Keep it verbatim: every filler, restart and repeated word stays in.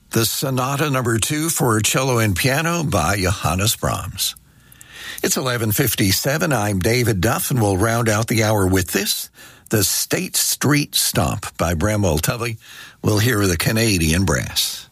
the Sonata Number Two for cello and piano by Johannes Brahms. It's eleven fifty-seven. I'm David Duff, and we'll round out the hour with this, the State Street Stomp by Bramwell Tully. We'll hear the Canadian Brass.